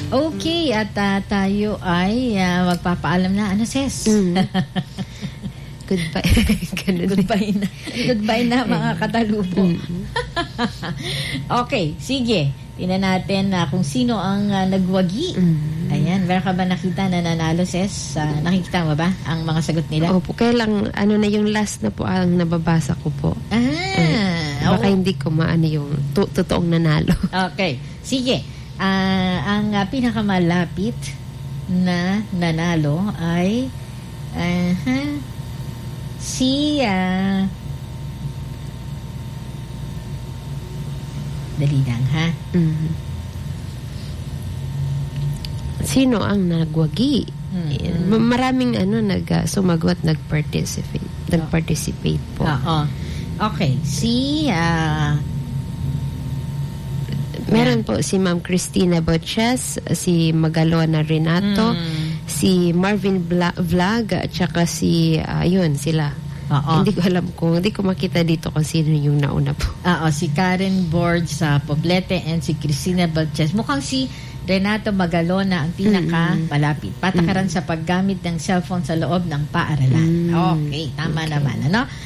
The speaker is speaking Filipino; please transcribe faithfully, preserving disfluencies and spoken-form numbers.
Okay, at uh, tayo ay uh, magpapaalam na. Ano, Ses? Mm. Goodbye. Goodbye na. Goodbye na, mga katalubo. Mm. Okay, sige. Tingnan natin uh, kung sino ang uh, nagwagi. Mm. Ayan, meron ka ba nakita na nanalo, Ses? Uh, nakikita mo ba ang mga sagot nila? Opo, kaya lang, ano na yung last na po ang nababasa ko po. Ah, eh, baka oh. hindi ko maano yung to- totoong nanalo. Okay, sige. Uh, ang uh, pinakamalapit na nanalo ay uh, si uh, dali lang, ha? Mm. Sino ang nagwagi? Mm-hmm. Maraming ano nag uh, sumagot, nag-participate, nag-participate po. Oo. Okay, si uh, meron po si Ma'am Christina Boches, si Magalona Renato, mm. si Marvin Bla- Vlog, at saka si uh, yun sila. Oo. Hindi ko alam kung, hindi ko makita dito kung sino yung nauna po. Oo, si Karen Board sa Poblete and si Cristina Balches. Mukhang si Renato Magalona ang pinaka mm-hmm. malapit. Patakaran mm-hmm. sa paggamit ng cellphone sa loob ng paaralan. Mm-hmm. Okay, tama okay. naman. Ano?